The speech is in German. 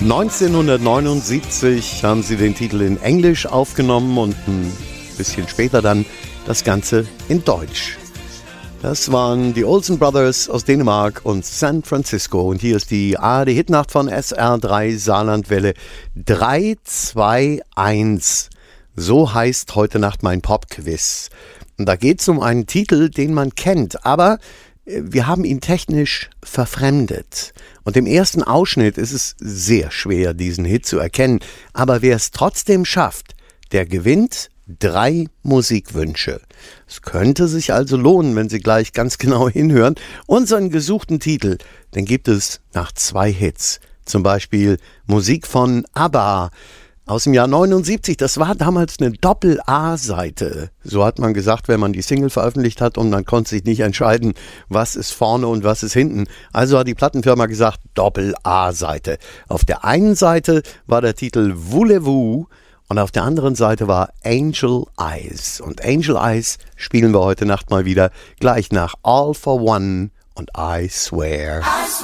1979 haben sie den Titel in Englisch aufgenommen und ein bisschen später dann das Ganze in Deutsch. Das waren die Olsen Brothers aus Dänemark und San Francisco. Und hier ist die ARD-Hitnacht von SR3 Saarlandwelle 321. So heißt heute Nacht mein Popquiz. Und da geht es um einen Titel, den man kennt, aber wir haben ihn technisch verfremdet. Und im ersten Ausschnitt ist es sehr schwer, diesen Hit zu erkennen. Aber wer es trotzdem schafft, der gewinnt 3 Musikwünsche. Es könnte sich also lohnen, wenn Sie gleich ganz genau hinhören. Unseren gesuchten Titel, den gibt es nach 2 Hits. Zum Beispiel Musik von ABBA aus dem Jahr 79. Das war damals eine Doppel-A-Seite. So hat man gesagt, wenn man die Single veröffentlicht hat und man konnte sich nicht entscheiden, was ist vorne und was ist hinten. Also hat die Plattenfirma gesagt, Doppel-A-Seite. Auf der einen Seite war der Titel Voulez-vous und auf der anderen Seite war Angel Eyes. Und Angel Eyes spielen wir heute Nacht mal wieder gleich nach All for One und I Swear.